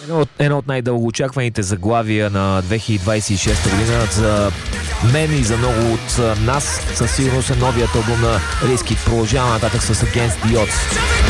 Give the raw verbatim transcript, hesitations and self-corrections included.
Едно от, едно от най-дългоочакваните заглавия на две хиляди двадесет и шеста година за мен и за много от нас със сигурност е новият албум на Rizkid. Продължава нататък с Against the Odds.